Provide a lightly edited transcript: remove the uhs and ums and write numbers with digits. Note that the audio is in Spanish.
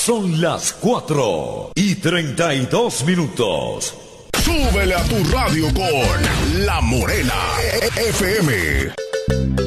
Son las 4:32. Súbele a tu radio con La Morena FM.